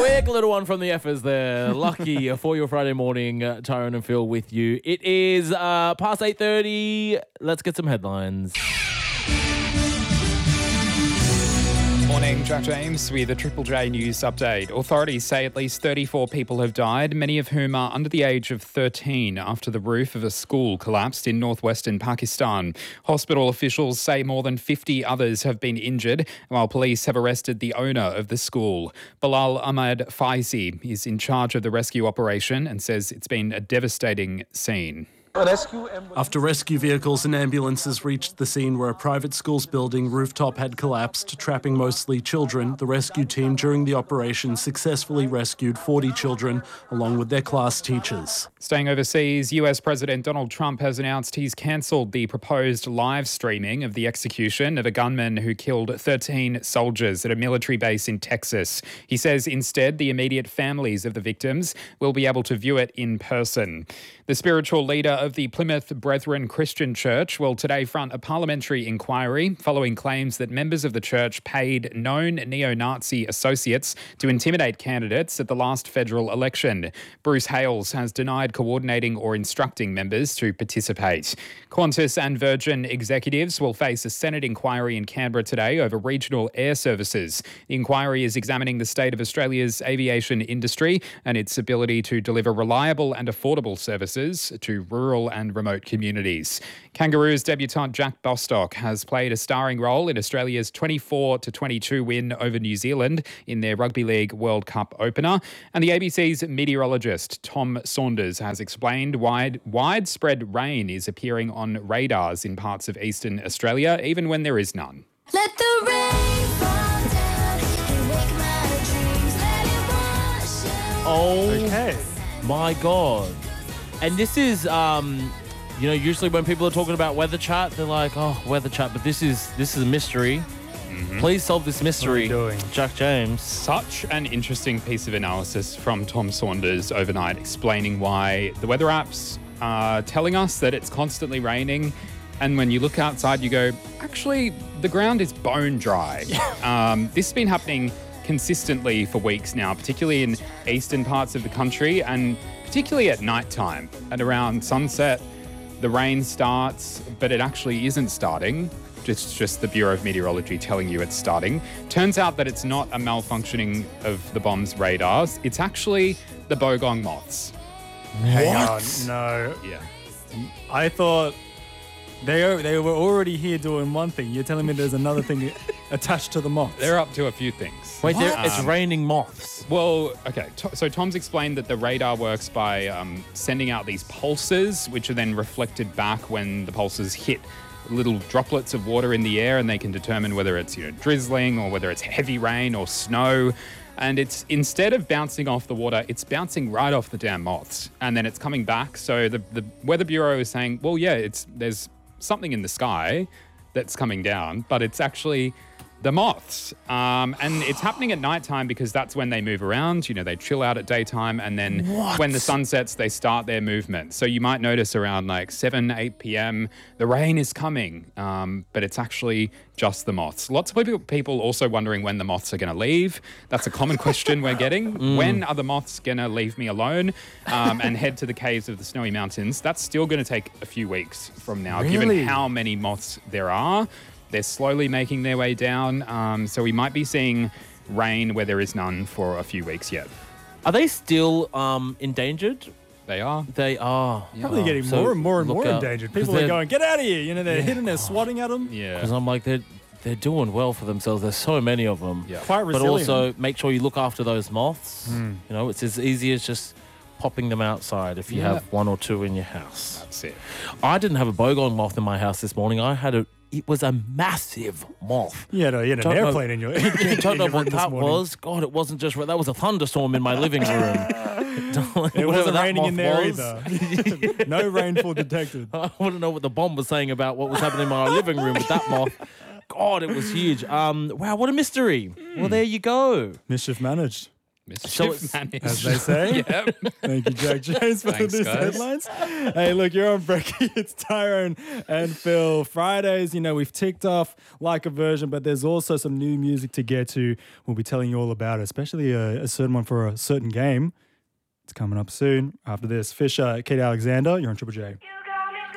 Quick little one from the Effers there. Lucky for your Friday morning, Tyrone and Phil with you. It is past 8:30. Let's get some headlines. Morning, Jack James with a Triple J News update. Authorities say at least 34 people have died, many of whom are under the age of 13 after the roof of a school collapsed in northwestern Pakistan. Hospital officials say more than 50 others have been injured, while police have arrested the owner of the school. Bilal Ahmad Faizi is in charge of the rescue operation and says it's been a devastating scene. After rescue vehicles and ambulances reached the scene where a private school's building rooftop had collapsed, trapping mostly children, the rescue team during the operation successfully rescued 40 children along with their class teachers. Staying overseas, US President Donald Trump has announced he's cancelled the proposed live streaming of the execution of a gunman who killed 13 soldiers at a military base in Texas. He says instead the immediate families of the victims will be able to view it in person. The spiritual leader of the Plymouth Brethren Christian Church will today front a parliamentary inquiry following claims that members of the church paid known neo-Nazi associates to intimidate candidates at the last federal election. Bruce Hales has denied coordinating or instructing members to participate. Qantas and Virgin executives will face a Senate inquiry in Canberra today over regional air services. The inquiry is examining the state of Australia's aviation industry and its ability to deliver reliable and affordable services to rural and remote communities. Kangaroos debutant Jack Bostock has played a starring role in Australia's 24-22 win over New Zealand in their Rugby League World Cup opener. And the ABC's meteorologist Tom Saunders has explained why widespread rain is appearing on radars in parts of eastern Australia, even when there is none. Let the rain fall down and wake my dreams. Let it wash away. Oh, Okay. my God. And this is, usually when people are talking about weather chat, they're like, oh, weather chat. But this is a mystery. Please solve this mystery, What are you doing? Jack James. Such an interesting piece of analysis from Tom Saunders overnight, explaining why the weather apps are telling us that it's constantly raining. And when you look outside, you go, actually, the ground is bone dry. This has been happening consistently for weeks now, particularly in eastern parts of the country and particularly at night time. At around sunset, the rain starts, but it actually isn't starting. It's just the Bureau of Meteorology telling you it's starting. Turns out that it's not a malfunctioning of the bomb's radars. It's actually the bogong moths. Hang on. No. Yeah. I thought they were already here doing one thing. You're telling me there's another thing attached to the moths. They're up to a few things. Wait, it's raining moths. Well, okay. So Tom's explained that the radar works by sending out these pulses, which are then reflected back when the pulses hit little droplets of water in the air, and they can determine whether it's drizzling or whether it's heavy rain or snow. And it's, instead of bouncing off the water, it's bouncing right off the damn moths, and then it's coming back. So the Weather Bureau is saying, well, yeah, there's something in the sky that's coming down, but it's actually the moths. And it's happening at nighttime because that's when they move around. They chill out at daytime, and then when the sun sets, they start their movement. So you might notice around like 7, 8 p.m., the rain is coming, but it's actually just the moths. Lots of people also wondering when the moths are going to leave. That's a common question we're getting. When are the moths going to leave me alone and head to the caves of the Snowy Mountains? That's still going to take a few weeks from now, given how many moths there are. They're slowly making their way down, so we might be seeing rain where there is none for a few weeks yet. Are they still endangered? They are. They are. Probably getting So more and more and look more out, endangered. 'cause People are they're- going, get out of here. They're hitting, they're swatting at them. Yeah. Because I'm like, they're doing well for themselves. There's so many of them. Yeah. Quite But resilient. also make sure you look after those moths. It's as easy as just popping them outside if you Yeah. have one or two in your house. That's it. I didn't have a bogong moth in my house this morning. It was a massive moth. You had an Don't know- airplane in your I don't know room what this that morning. was. God, it wasn't just... That was a thunderstorm in my living room. It wasn't raining in there was. either. No rainfall detected. I want to know what the bomb was saying about what was happening in my living room with that moth. God, it was huge. Wow, what a mystery. Well, there you go. Mischief managed. Mischief managed. As they say. Yep. Thank you, Jack James, for Thanks, these guys. headlines. Hey, look, you're on Brekkie. It's Tyrone and Phil. Fridays, we've ticked off like a version, but there's also some new music to get to. We'll be telling you all about it, especially a certain one for a certain game. It's coming up soon. After this, Fisher, Kate Alexander, you're on Triple J. You